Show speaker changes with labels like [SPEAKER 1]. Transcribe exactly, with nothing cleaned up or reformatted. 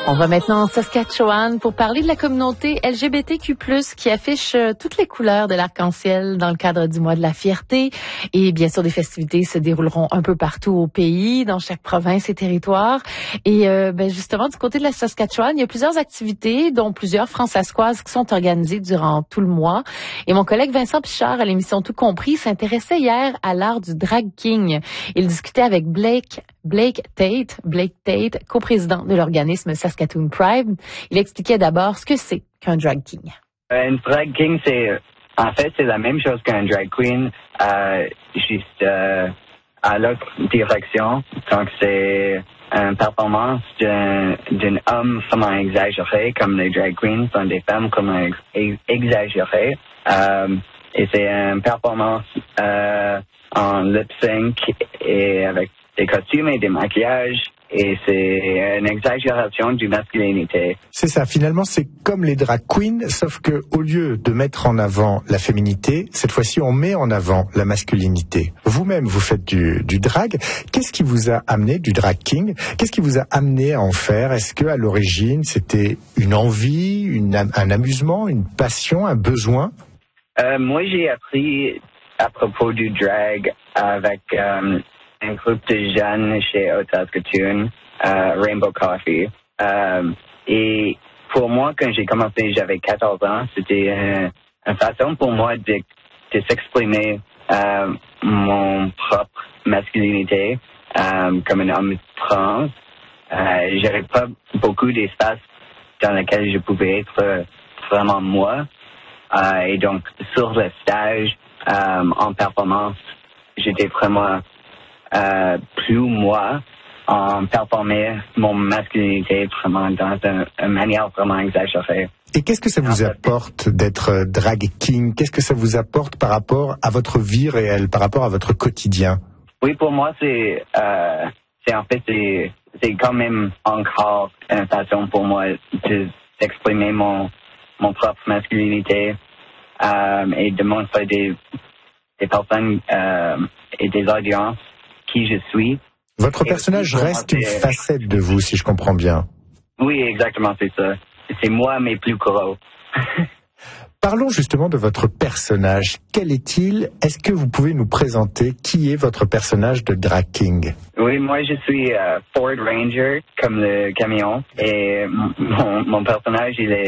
[SPEAKER 1] On va maintenant en Saskatchewan pour parler de la communauté L G B T Q plus, qui affiche toutes les couleurs de l'arc-en-ciel dans le cadre du mois de la fierté. Et bien sûr, des festivités se dérouleront un peu partout au pays, dans chaque province et territoire. Et euh, ben justement, du côté de la Saskatchewan, il y a plusieurs activités, dont plusieurs franc-saskoises qui sont organisées durant tout le mois. Et mon collègue Vincent Pichard, à l'émission Tout compris, s'intéressait hier à l'art du drag king. Il discutait avec Blake Blake Tate, Blake Tate, coprésident de l'organisme Saskatoon Pride. Il expliquait d'abord ce que c'est qu'un drag king.
[SPEAKER 2] Un drag king, c'est en fait c'est la même chose qu'un drag queen, euh, juste euh, à l'autre direction. Donc c'est une performance d'un d'un homme vraiment exagéré, comme les drag queens sont des femmes comme ex- exagérées. Euh, et c'est une performance euh, en lip sync et avec des costumes et des maquillages, et c'est une exagération du masculinité.
[SPEAKER 3] C'est ça, finalement, c'est comme les drag queens, sauf que au lieu de mettre en avant la féminité, cette fois-ci, on met en avant la masculinité. Vous-même, vous faites du, du drag. Qu'est-ce qui vous a amené, du drag king, qu'est-ce qui vous a amené à en faire? Est-ce que à l'origine, c'était une envie, une, un amusement, une passion, un besoin?
[SPEAKER 2] Euh, moi, j'ai appris à propos du drag avec euh, un groupe de jeunes chez Saskatoon, euh, Rainbow Coffee. Euh, et pour moi, quand j'ai commencé, j'avais quatorze ans, c'était euh, une façon pour moi de, de s'exprimer euh, mon propre masculinité euh, comme un homme trans. Euh, j'avais pas beaucoup d'espace dans lequel je pouvais être vraiment moi. Euh, et donc, sur le stage, euh, en performance, j'étais vraiment euh, plus moi, en performer mon masculinité vraiment dans une, une manière vraiment exagérée.
[SPEAKER 3] Et qu'est-ce que ça vous apporte d'être drag king? Qu'est-ce que ça vous apporte par rapport à votre vie réelle, par rapport à votre quotidien?
[SPEAKER 2] Oui, pour moi, c'est, euh, c'est en fait, c'est, c'est quand même encore une façon pour moi de, d'exprimer mon mon propre masculinité euh, et de montrer des, des personnes euh, et des audiences qui je suis.
[SPEAKER 3] Votre personnage reste une facette de vous, si je comprends bien.
[SPEAKER 2] Oui, exactement, c'est ça. C'est moi, mais plus gros.
[SPEAKER 3] Parlons justement de votre personnage. Quel est-il? Est-ce que vous pouvez nous présenter qui est votre personnage de drag king?
[SPEAKER 2] Oui, moi je suis euh, Ford Ranger, comme le camion, et mon, mon personnage, il est